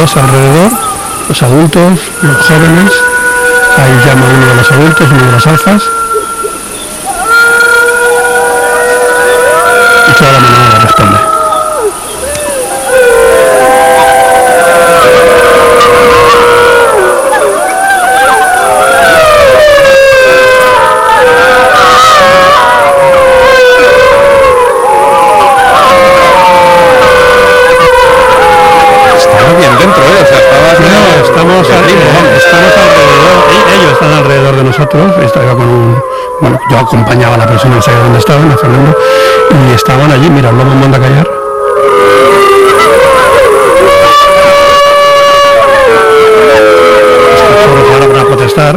dos alrededor, los adultos, los jóvenes. Ahí llama uno de los adultos, uno de los alfas. Y toda la manada responde. Estaba bien dentro, o sea, estamos alrededor, ellos están alrededor de nosotros. Yo acompañaba a la persona, no sé dónde estaban, a Fernando, y estaban allí. Mira, el lobo manda a callar. Los cachorros ahora van a protestar.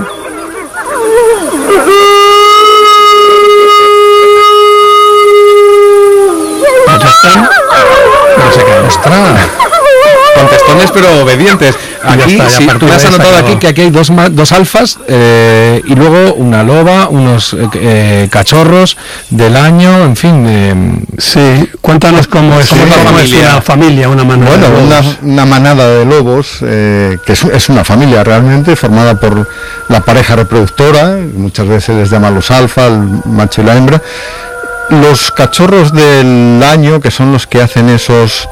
Protestan, pero se quedan. ¡Ostras! Contestones pero obedientes. Aquí, sí, tú has anotado aquí que aquí hay dos alfas y luego una loba, unos cachorros del año, en fin. Sí, cuéntanos cómo es una familia, una manada. Bueno, de lobos. Una manada de lobos, que es una familia realmente, formada por la pareja reproductora, muchas veces les llaman los alfa, el macho y la hembra. Los cachorros del año, que son los que hacen esos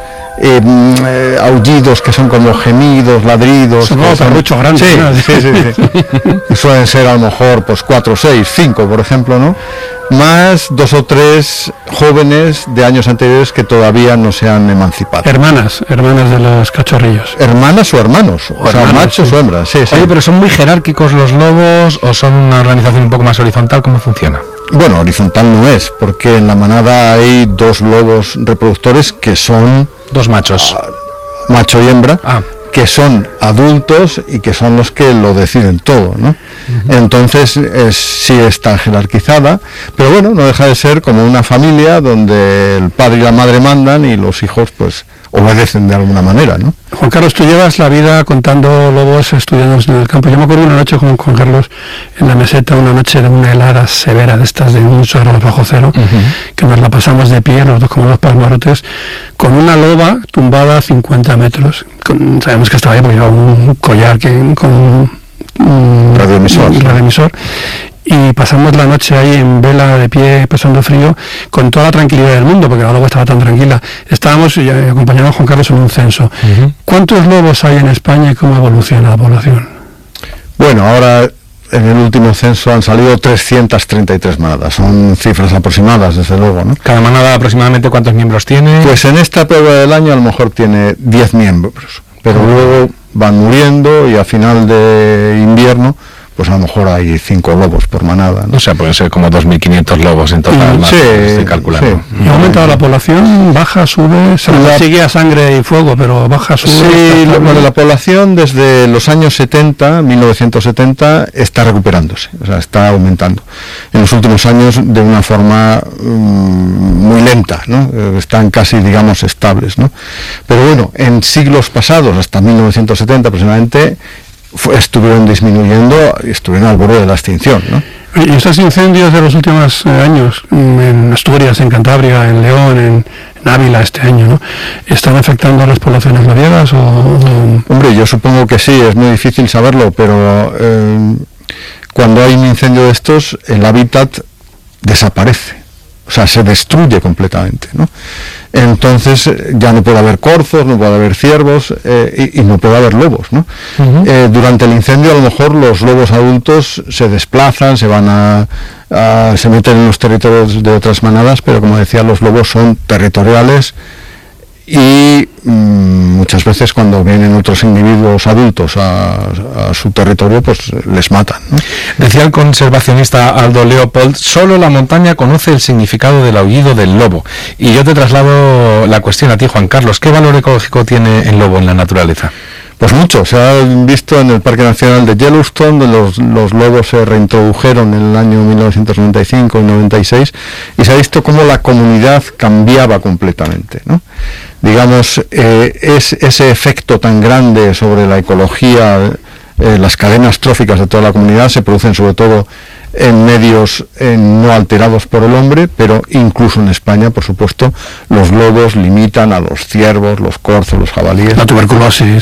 aullidos que son como gemidos, ladridos, son mucho grandes. Sí, ¿no? Sí. Suelen ser a lo mejor pues 4, 6, 5 por ejemplo, ¿no? Más 2 o 3 jóvenes de años anteriores que todavía no se han emancipado. Hermanas de los cachorrillos. Hermanas o hermanos, o sea, machos o hembras, sí. Oye, pero ¿son muy jerárquicos los lobos o son una organización un poco más horizontal? ¿Cómo funciona? Bueno, horizontal no es, porque en la manada hay 2 lobos reproductores que son... 2 machos. Macho y hembra, que son adultos y que son los que lo deciden todo, ¿no? Uh-huh. Entonces sí está jerarquizada, pero bueno, no deja de ser como una familia donde el padre y la madre mandan y los hijos pues obedecen de alguna manera, ¿no? Juan Carlos, tú llevas la vida contando lobos, estudiando en el campo. Yo me acuerdo una noche con Juan Carlos en la meseta, una noche de una helada severa, de estas de muchos grados bajo cero, que nos la pasamos de pie, los dos como dos palmarotes, con una loba tumbada a 50 metros. Sabemos que estaba ahí porque llevaba un collar con un radioemisor. Y pasamos la noche ahí en vela de pie, pasando frío, con toda la tranquilidad del mundo, porque la loba estaba tan tranquila. Estábamos y acompañamos a Juan Carlos en un censo. ¿Cuántos lobos hay en España y cómo evoluciona la población? Bueno, ahora en el último censo han salido 333 manadas. Son cifras aproximadas, desde luego, ¿no? ¿Cada manada aproximadamente cuántos miembros tiene? Pues en esta prueba del año a lo mejor tiene 10 miembros, pero luego van muriendo y a final de invierno pues a lo mejor hay 5 lobos por manada, ¿no? O sea, pueden ser como 2.500 lobos en total, más, estoy calculando. Sí. ¿Y ha aumentado la población? ¿Baja, sube? Sigue a sangre y fuego, pero baja, sube. Sí, la población desde los años 70, 1970, está recuperándose, o sea, está aumentando. En los últimos años de una forma muy lenta, ¿no? Están casi, digamos, estables, ¿no? Pero bueno, en siglos pasados, hasta 1970 aproximadamente, estuvieron disminuyendo y estuvieron al borde de la extinción, ¿no? Y estos incendios de los últimos años, en Asturias, en Cantabria, en León, en Ávila este año, ¿no? ¿Están afectando a las poblaciones labiadas o...? Hombre, yo supongo que sí, es muy difícil saberlo, pero cuando hay un incendio de estos, el hábitat desaparece. O sea, se destruye completamente, ¿no? Entonces ya no puede haber corzos, no puede haber ciervos y no puede haber lobos, ¿no? Durante el incendio a lo mejor los lobos adultos se desplazan, se van se meten en los territorios de otras manadas, pero como decía, los lobos son territoriales y muchas veces cuando vienen otros individuos adultos a su territorio, pues les matan, ¿no? Decía el conservacionista Aldo Leopold, solo la montaña conoce el significado del aullido del lobo. Y yo te traslado la cuestión a ti, Juan Carlos. ¿Qué valor ecológico tiene el lobo en la naturaleza? Pues mucho. Se ha visto en el Parque Nacional de Yellowstone, donde los lobos se reintrodujeron en el año 1995 y 96, y se ha visto cómo la comunidad cambiaba completamente, ¿no? Digamos, ese efecto tan grande sobre la ecología, las cadenas tróficas de toda la comunidad se producen sobre todo en medios no alterados por el hombre, pero incluso en España, por supuesto, los lobos limitan a los ciervos, los corzos, los jabalíes. La tuberculosis.